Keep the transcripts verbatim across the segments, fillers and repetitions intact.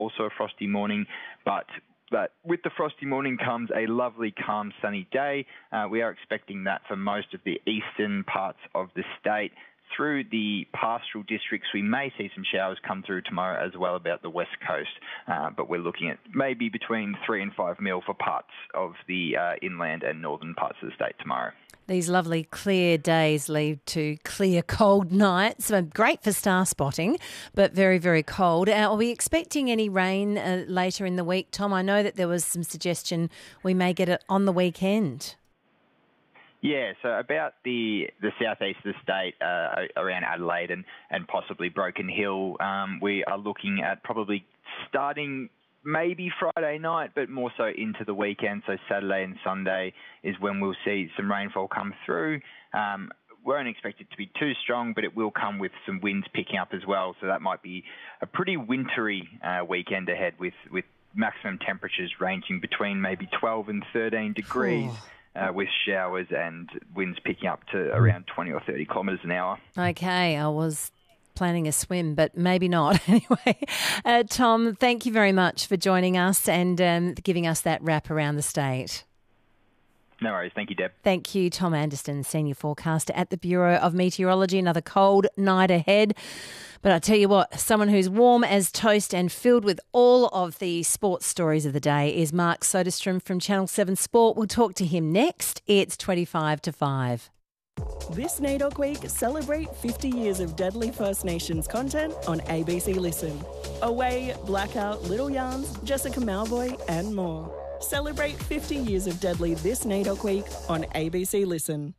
also a frosty morning, but But with the frosty morning comes a lovely, calm, sunny day. Uh, we are expecting that for most of the eastern parts of the state. Through the pastoral districts, we may see some showers come through tomorrow as well about the west coast. Uh, but we're looking at maybe between three and five mil for parts of the uh, inland and northern parts of the state tomorrow. These lovely clear days lead to clear, cold nights. So great for star spotting, but very, very cold. Uh, are we expecting any rain uh, later in the week, Tom? I know that there was some suggestion we may get it on the weekend. Yeah, so about the, the southeast of the state, uh, around Adelaide and, and possibly Broken Hill, um, we are looking at probably starting maybe Friday night, but more so into the weekend. So Saturday and Sunday is when we'll see some rainfall come through. Um, we won't expect it to be too strong, but it will come with some winds picking up as well. So that might be a pretty wintry uh, weekend ahead with, with maximum temperatures ranging between maybe twelve and thirteen degrees. Oh. Uh, with showers and winds picking up to around twenty or thirty kilometres an hour. Okay, I was planning a swim, but maybe not. Anyway, uh, Tom, thank you very much for joining us and um, giving us that wrap around the state. No worries. Thank you, Deb. Thank you, Tom Anderson, Senior Forecaster at the Bureau of Meteorology. Another cold night ahead. But I tell you what, someone who's warm as toast and filled with all of the sports stories of the day is Mark Soderstrom from Channel seven Sport. We'll talk to him next. It's twenty-five to five. This NAIDOC Week, celebrate fifty years of Deadly First Nations content on A B C Listen. Away, Blackout, Little Yarns, Jessica Malboy and more. Celebrate fifty years of Deadly this NAIDOC Week on A B C Listen.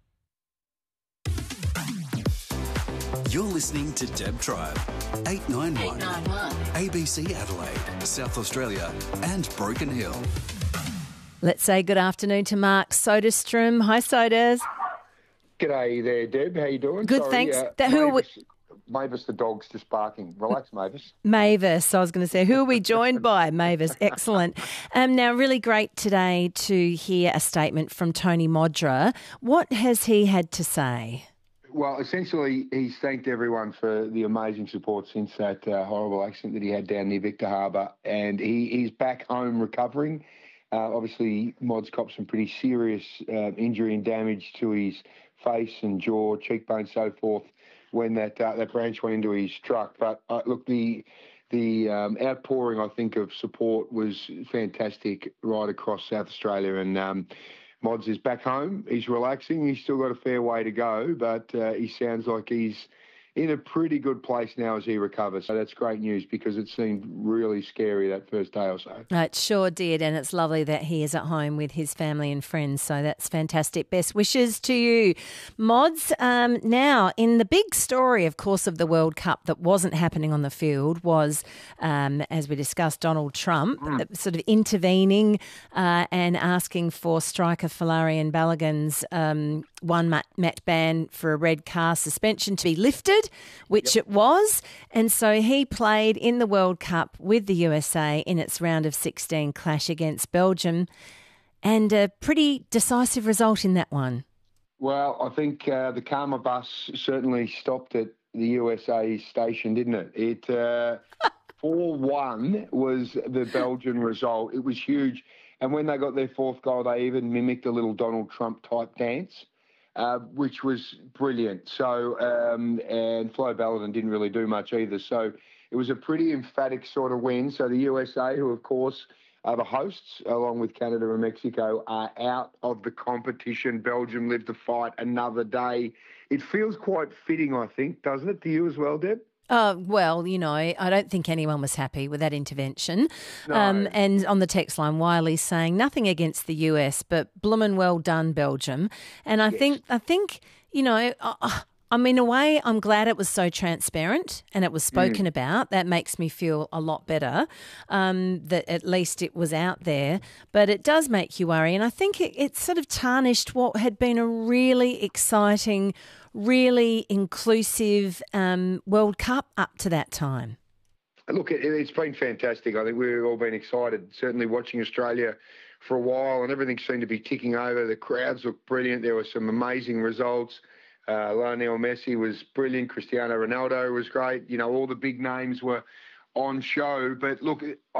You're listening to Deb Tribe, eight nine one, A B C Adelaide, South Australia and Broken Hill. Let's say good afternoon to Mark Soderstrom. Hi, Soders. G'day there, Deb. How you doing? Good, Sorry, thanks. Uh, that, who Mavis, are we... Mavis the dog's just barking. Relax, Mavis. Mavis, I was going to say, who are we joined by? Mavis, excellent. Um, now, really great today to hear a statement from Tony Modra. What has he had to say? Well, essentially, he's thanked everyone for the amazing support since that uh, horrible accident that he had down near Victor Harbour, and he, he's back home recovering. Uh, obviously, Mod's copped some pretty serious uh, injury and damage to his face and jaw, cheekbone, so forth, when that uh, that branch went into his truck. But uh, look, the the um, outpouring, I think, of support was fantastic right across South Australia, and um, Mods is back home. He's relaxing. He's still got a fair way to go, but uh, he sounds like he's in a pretty good place now as he recovers. So that's great news because it seemed really scary that first day or so. It sure did, and it's lovely that he is at home with his family and friends, so that's fantastic. Best wishes to you, Mods. Um, now, in the big story, of course, of the World Cup that wasn't happening on the field was, um, as we discussed, Donald Trump mm. sort of intervening uh, and asking for striker Folarin Balogun's um, one-match ban for a red car suspension to be lifted, which yep. it was. And so he played in the World Cup with the U S A in its round of sixteen clash against Belgium, and a pretty decisive result in that one. Well, I think uh, the Karma bus certainly stopped at the U S A station, didn't it? It uh, four one was the Belgian result. It was huge. And when they got their fourth goal, they even mimicked a little Donald Trump type dance. Uh, which was brilliant. So, um, and Flo Balogun didn't really do much either. So it was a pretty emphatic sort of win. So the U S A, who of course are the hosts, along with Canada and Mexico, are out of the competition. Belgium lived to fight another day. It feels quite fitting, I think, doesn't it, to you as well, Deb? Uh, well, you know, I don't think anyone was happy with that intervention. No. Um, and on the text line, Wiley's saying nothing against the U S, but bloomin' well done, Belgium. And I yes. think, I think, you know, uh, I mean, in a way, I'm glad it was so transparent and it was spoken mm. about. That makes me feel a lot better, um, that at least it was out there. But it does make you worry. And I think it, it sort of tarnished what had been a really exciting, really inclusive um, World Cup up to that time. Look, it, it's been fantastic. I think we've all been excited, certainly watching Australia for a while, and everything seemed to be ticking over. The crowds looked brilliant. There were some amazing results. Uh, Lionel Messi was brilliant. Cristiano Ronaldo was great. You know, all the big names were on show. But look,